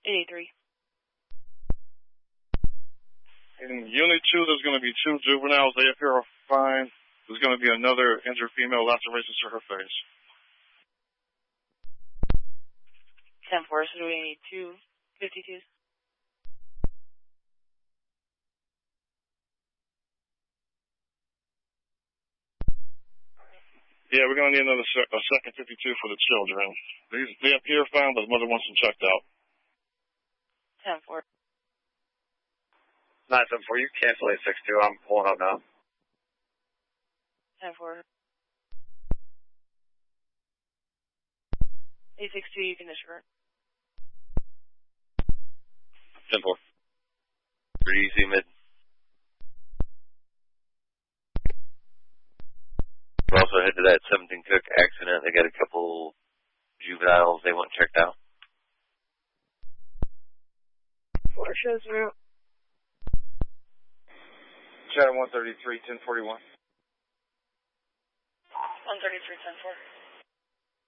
83. In Unit 2, there's going to be 2 juveniles. They appear fine. There's going to be another injured female, lacerations to her face. 10-4, so we need 2 52s. Yeah, we're going to need a second 52 for the children. They appear fine, but the mother wants them checked out. 10-4. 974, you cancel 862. I'm pulling up now. 10-4. 862, you can disregard. 10-4. 3 easy mid. We also head to that 17 Cook accident. They got a couple juveniles they want checked out. 4 shows route. Chatham 133, 1041. 133, 10-4.